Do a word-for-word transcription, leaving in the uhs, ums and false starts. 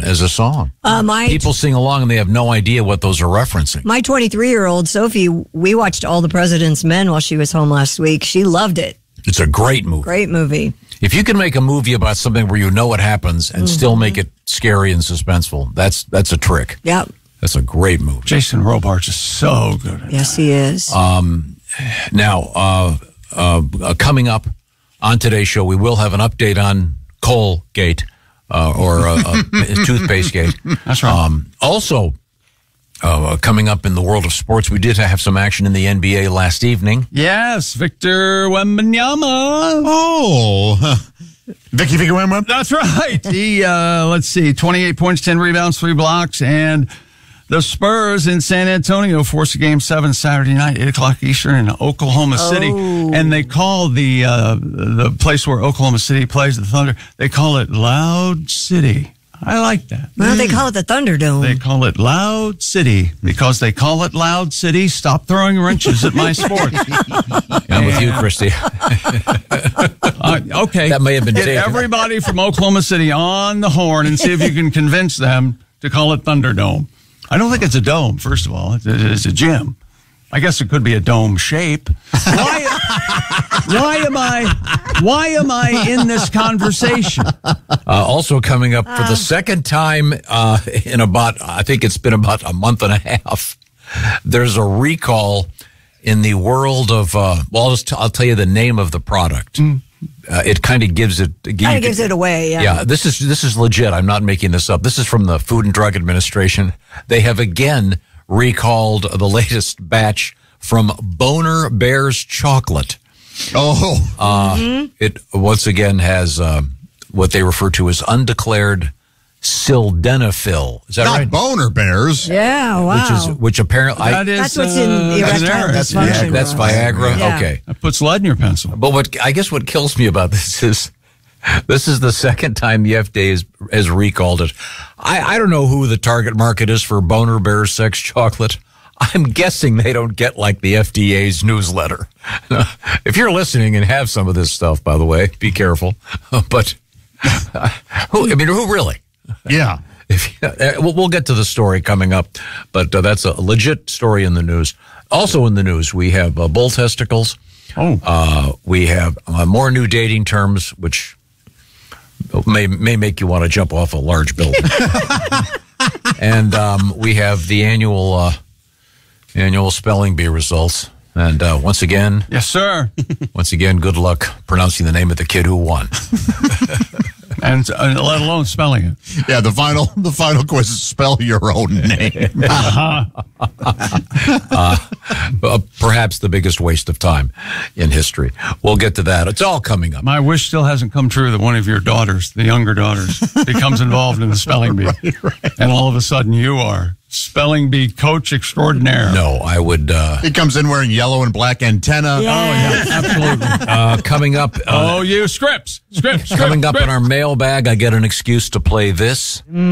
as a song. Uh, my People sing along and they have no idea what those are referencing. My twenty-three-year-old Sophie, we watched All the President's Men while she was home last week. She loved it. It's a great movie. Great movie. If you can make a movie about something where you know what happens and mm-hmm. still make it scary and suspenseful, that's that's a trick. Yep. That's a great movie. Jason Robards is so good at Yes, that. he is. Um, now, uh, uh, uh, coming up on today's show, we will have an update on Colgate uh, or uh, uh, Toothpaste Gate. That's right. Um, also, uh, coming up in the world of sports, we did have some action in the N B A last evening. Yes, Victor Wembanyama. Oh, Vicky Vicky Wembanyama. That's right. He, uh, let's see, twenty-eight points, ten rebounds, three blocks, and the Spurs in San Antonio forced a game seven Saturday night, eight o'clock Eastern in Oklahoma City. Oh. And they call the uh, the place where Oklahoma City plays, the Thunder, they call it Loud City. I like that. Well, they call it the Thunderdome. They call it Loud City because they call it Loud City. Stop throwing wrenches at my sports. I'm with you, Christy. uh, okay. That may have been Get taken. everybody from Oklahoma City on the horn and see if you can convince them to call it Thunderdome. I don't think it's a dome, first of all. It's a, it's a gym. I guess it could be a dome shape. Why, why am I why am I in this conversation? Uh, also coming up for the second time uh, in about, I think it's been about a month and a half, there's a recall in the world of, uh, well, I'll, just t- I'll tell you the name of the product. Mm. Uh, it kind of gives it kind of gives it away. Yeah. Yeah. This is this is legit. I'm not making this up. This is from the Food and Drug Administration. They have again recalled the latest batch from Boner Bears chocolate. Oh, uh, mm-hmm. It once again has uh, what they refer to as undeclared sildenafil. Is that not right? Boner Bears. Yeah. Wow. Which is which apparently that is, that's what's uh, in erectile that's dysfunction. Viagra. that's Viagra. Yeah. Okay. That puts lead in your pencil. But what I guess what kills me about this is this is the second time the F D A has, has recalled it. I, I don't know who the target market is for Boner Bears sex chocolate. I'm guessing they don't get like the F D A's newsletter. If you're listening and have some of this stuff, by the way, be careful. But who? I mean, who really? Yeah. If, uh, we'll get to the story coming up, but uh, that's a legit story in the news. Also in the news, we have uh, bull testicles. Oh. Uh, we have uh, more new dating terms, which may may make you want to jump off a large building. And um, we have the annual uh, annual spelling bee results. And uh, once again, Yes, sir. once again, good luck pronouncing the name of the kid who won. and uh, let alone spelling it. Yeah, the final the final quiz is spell your own name. uh, uh, perhaps the biggest waste of time in history. We'll get to that. It's all coming up. My wish still hasn't come true that one of your daughters, the younger daughters, becomes involved in the spelling bee. Right, right. And all of a sudden you are spelling bee coach extraordinaire. No, I would. Uh, He comes in wearing yellow and black antenna. Yeah. Oh, yeah, absolutely. uh, coming up. Uh, oh, you scripts, scripts, scripts. coming up scripts. in our mailbag, I get an excuse to play this.